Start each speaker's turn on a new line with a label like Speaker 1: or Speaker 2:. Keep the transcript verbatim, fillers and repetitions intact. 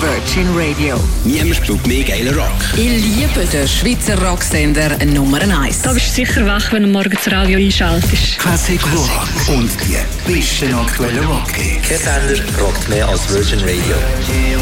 Speaker 1: Virgin Radio.
Speaker 2: Niemand spielt mehr geilen Rock.
Speaker 1: Ich liebe den Schweizer Rocksender Nummer eins.
Speaker 3: Da bist du sicher wach, wenn du morgens das Radio einschaltest.
Speaker 4: Classic Rock und die besten aktuellen Rock-Hits.
Speaker 2: Kein Sender rockt mehr als Virgin Radio.